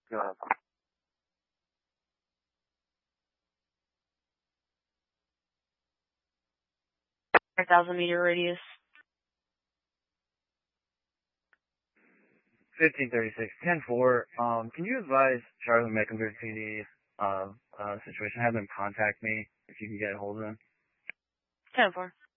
Go ahead. 1,000-meter radius. 1536, 10-4. Can you advise Charlie Mecklenburg PD of situation? Have them contact me if you can get a hold of them. 10-4.